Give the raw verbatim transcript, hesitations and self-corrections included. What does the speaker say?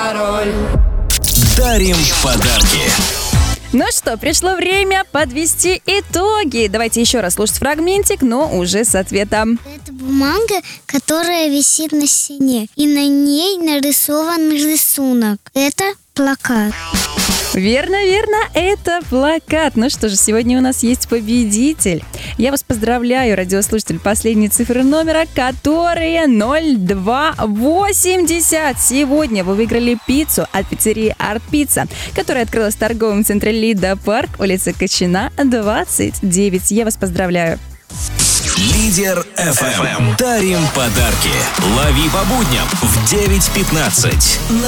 пароль. Дарим подарки. Ну что, пришло время подвести итоги. Давайте еще раз слушать фрагментик, но уже с ответом. Это бумага, которая висит на стене, и на ней нарисован рисунок. Это плакат. Верно, верно, это плакат. Ну что же, сегодня у нас есть победитель. Я вас поздравляю, радиослушатель, последние цифры номера, которые ноль два восемьдесят. Сегодня вы выиграли пиццу от пиццерии Art Pizza, которая открылась в торговом центре Лида Парк, улица Кочина, двадцать девять. Я вас поздравляю. Лидер эф эм. Дарим подарки. Лови по будням в девять пятнадцать.